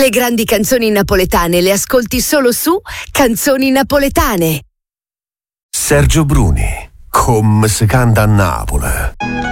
Le grandi canzoni napoletane le ascolti solo su Canzoni Napoletane. Sergio Bruni, come si canta a Napoli.